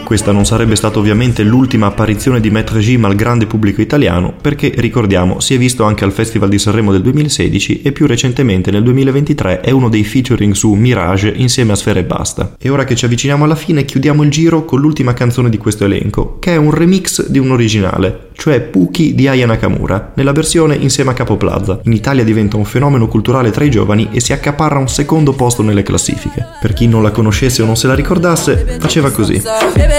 questa non sarebbe stata ovviamente l'ultima apparizione di Maître Gim al grande pubblico italiano, perché, ricordiamo, si è visto anche al Festival di Sanremo del 2016 e più recentemente nel 2023 è uno dei featuring su Mirage insieme a Sfera Ebbasta. E ora che ci avviciniamo alla fine chiudiamo il giro con l'ultima canzone di questo elenco, che è un remix di un originale, cioè Puki di Aya Nakamura, nella versione insieme a Capo Plaza. In Italia diventa un fenomeno culturale tra i giovani e si accaparra un secondo posto nelle classifiche. Per chi non la conoscesse o non se la ricordasse, faceva così.